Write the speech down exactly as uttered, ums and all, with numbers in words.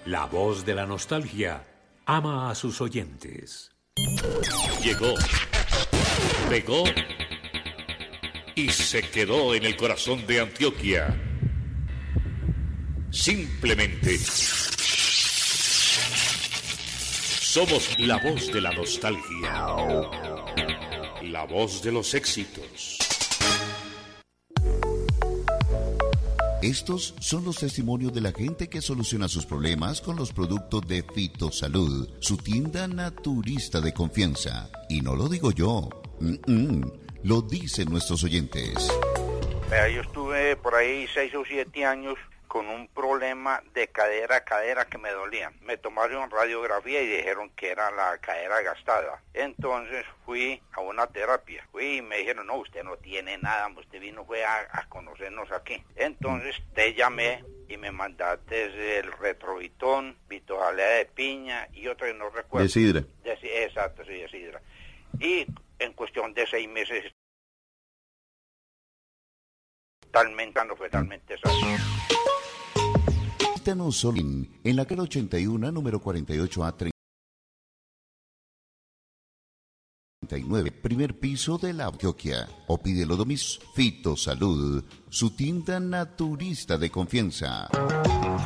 La voz de la nostalgia ama a sus oyentes. Llegó, pegó y se quedó en el corazón de Antioquia. Simplemente somos la voz de la nostalgia, la voz de los éxitos. Estos son los testimonios de la gente que soluciona sus problemas con los productos de Fitosalud, su tienda naturista de confianza. Y no lo digo yo, Mm-mm. lo dicen nuestros oyentes. Vea, yo estuve por ahí seis o siete años con un problema de cadera a cadera que me dolía. Me tomaron radiografía y dijeron que era la cadera gastada. Entonces fui a una terapia. Fui y me dijeron, no, usted no tiene nada, usted vino fue a, a conocernos aquí. Entonces te llamé y me mandaste el retrovitón, vitojalea de piña y otra que no recuerdo. De sidra. De, exacto, sí, de sidra. Y en cuestión de seis meses, totalmente, no fue totalmente sano. Visítanos solo en, en la calle ochenta y uno, número cuarenta y ocho A treinta y nueve, primer piso de la Antioquia. O pídelo domis Fitosalud, su tienda naturista de confianza.